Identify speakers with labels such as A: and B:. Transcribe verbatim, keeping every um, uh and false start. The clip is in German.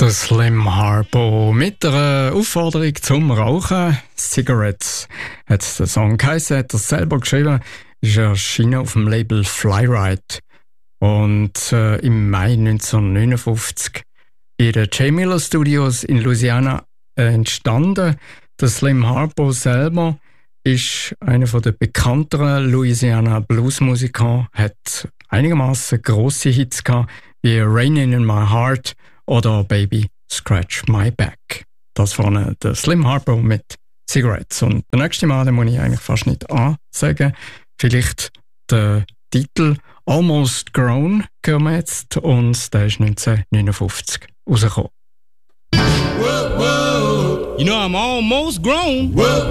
A: Der Slim Harpo mit einer Aufforderung zum Rauchen. Cigarettes hat der Song geheißen, hat er selber geschrieben, ist erschienen auf dem Label Flyride. Und äh, im Mai neunzehnhundertneunundfünfzig in den J. Miller Studios in Louisiana äh, entstanden. Der Slim Harpo selber ist einer der bekannteren Louisiana Bluesmusiker, hat einigermaßen grosse Hits gehabt, wie Raining in My Heart oder Baby Scratch My Back. Das war der Slim Harpo mit Cigarettes. Und der nächste Mal, den muss ich eigentlich fast nicht ansagen. Vielleicht der Titel Almost Grown hören wir jetzt, und der ist neunzehnhundertneunundfünfzig rausgekommen.
B: Whoa, whoa. You know I'm almost grown. Whoa.